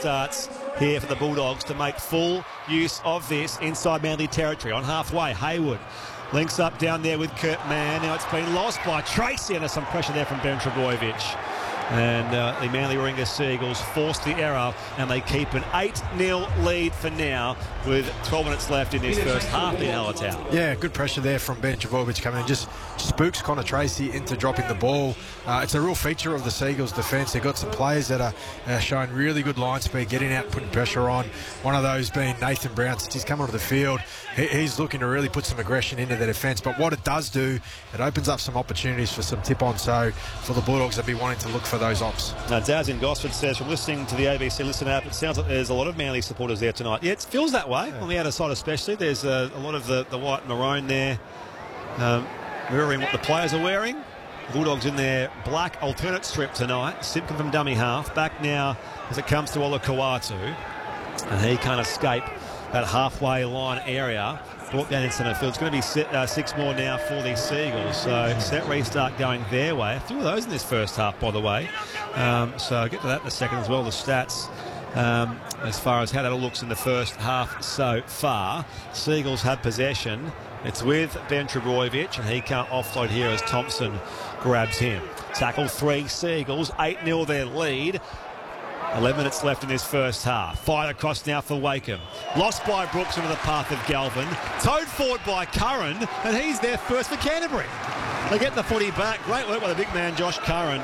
restarts here for the Bulldogs to make full use of this inside Manly territory. On halfway, Hayward links up down there with Kurt Mann. Now it's been lost by Tracy, and there's some pressure there from Ben Trbojevic. And the Manly Warringah Seagulls forced the error, and they keep an 8-0 lead for now with 12 minutes left in this first half in Allentown. Yeah, good pressure there from Ben Trbojevic coming in. Just spooks Connor Tracy into dropping the ball. It's a real feature of the Seagulls defence. They've got some players that are showing really good line speed, getting out, putting pressure on. One of those being Nathan Brown. Since he's come onto the field, he's looking to really put some aggression into the defence. But what it does do, it opens up some opportunities for some tip-on. So for the Bulldogs, they'll be wanting to look for those ops. Now, Daz in Gosford says, from listening to the ABC Listen app, it sounds like there's a lot of Manly supporters there tonight. Yeah, it feels that way on the outer side especially. There's a lot of the white and maroon there, mirroring what the players are wearing. Bulldogs in their black alternate strip tonight. Simpkin from dummy half. Back now as it comes to Ola Kawatu. And he can't escape that halfway line area. Brought down in centre field. It's going to be 6 more now for the Seagulls. So set restart going their way. A few of those in this first half, by the way. So I'll get to that in a second as well, the stats. As far as how that all looks in the first half so far. Seagulls have possession. It's with Ben Trbojevic, and he can't offload here as Thompson grabs him. Tackle 3 Seagulls, 8-0 their lead. 11 minutes left in this first half. Fired across now for Wakeham. Lost by Brooks into the path of Galvin. Towed forward by Curran, and he's there first for Canterbury. They get the footy back. Great work by the big man, Josh Curran.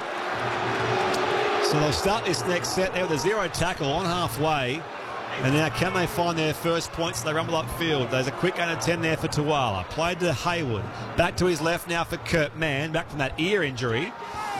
So they'll start this next set there with a 0 tackle on halfway. And now can they find their first points? They rumble upfield. There's a quick under 10 there for Tuala. Played to Hayward. Back to his left now for Kurt Mann. Back from that ear injury.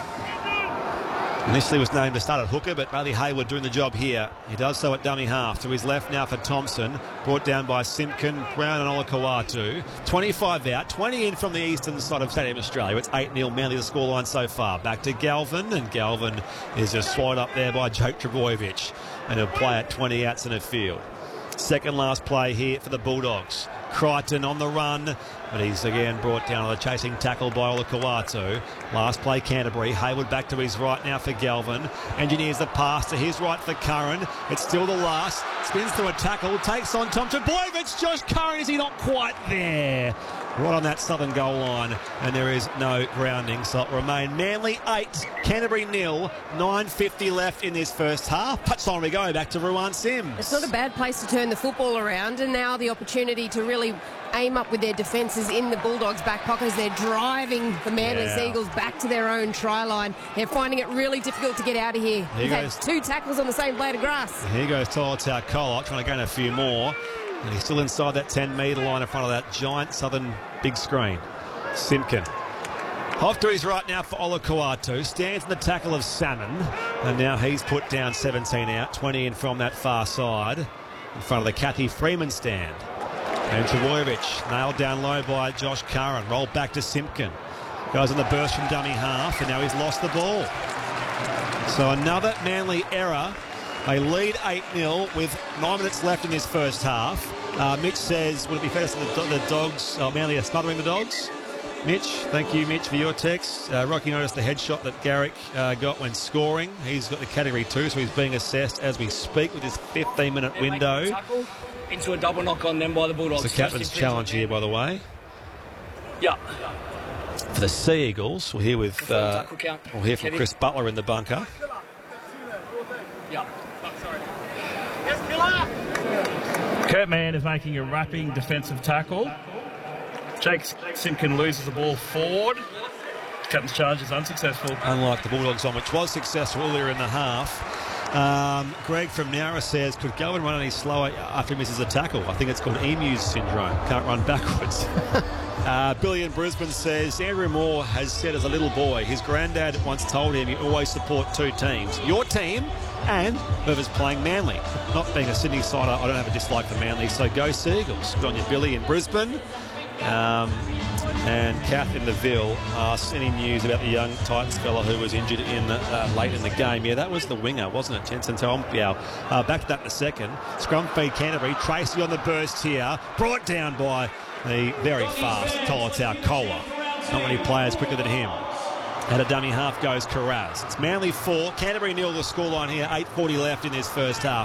Initially was named to start at hooker, but Bailey Hayward doing the job here. He does so at dummy half. To his left now for Thompson. Brought down by Simpkin, Brown and Ola Kawatu. 25 out, 20 in from the eastern side of Stadium Australia. It's 8-0 Manly the scoreline so far. Back to Galvin, and Galvin is just swallowed up there by Jake Trbojevic. And he'll play at 20 outs in the field. Second last play here for the Bulldogs. Crichton on the run, but he's again brought down on the chasing tackle by Ola Kawatu. Last play Canterbury. Hayward back to his right now for Galvin. Engineers the pass to his right for Curran. It's still the last. Spins through a tackle. Takes on Thompson. Trbojevic. Josh Curran, is he not quite there? Right on that southern goal line, and there is no grounding, so it'll remain Manly 8, Canterbury 0, 9:50 left in this first half. Touchline we go, back to Ruan Sims. It's not a bad place to turn the football around, and now the opportunity to really aim up with their defences in the Bulldogs' back pocket as they're driving the Manly Seagulls back to their own try line. They're finding it really difficult to get out of here. They've had 2 tackles on the same blade of grass. Here goes Tolotau Kolok trying to gain a few more. And he's still inside that 10-metre line in front of that giant southern big screen. Simpkin. Off to his right now for Ola Kawatu. Stands in the tackle of Salmon. And now he's put down 17 out. 20 in from that far side. In front of the Kathy Freeman stand. And Trbojevic nailed down low by Josh Curran. Rolled back to Simpkin. Goes on the burst from dummy half. And now he's lost the ball. So another Manly error. They lead 8-0 with 9 minutes left in this first half. Mitch says, would it be fair to say the Dogs, Manly are smothering the Dogs? Mitch, thank you, Mitch, for your text. Rocky noticed the headshot that Garrick got when scoring. He's got the category 2, so he's being assessed as we speak with this 15-minute window. Into a double knock on them by the Bulldogs. It's the captain's challenge here, by the way. Yeah. For the Seagulls, we'll hear with we'll hear from Chris Butler in the bunker. Yeah. Kurt Mann is making a wrapping defensive tackle. Jake Simpkin loses the ball forward. Captain's charge is unsuccessful. Unlike the Bulldogs on, which was successful earlier in the half. Greg from Nowra says, could Galvin run any slower after he misses a tackle? I think it's called Emu's syndrome. Can't run backwards. Billy in Brisbane says, Andrew Moore has said as a little boy, his granddad once told him you always support 2 teams. Your team and whoever's playing Manly. Not being a Sydney sider, I don't have a dislike for Manly, so go Seagulls. Good on you, Billy in Brisbane. And Kath in the Ville asks any news about the young Titans fella who was injured in late in the game. Yeah, that was the winger, wasn't it? Jensen Tompiao. Back to that in a second. Scrum feed Canterbury. Tracy on the burst here. Brought down by the very fast Tolotau Kola. Not many players quicker than him. At a dummy half goes Carraz. It's Manly 4, Canterbury 0 the scoreline here. 8:40 left in this first half.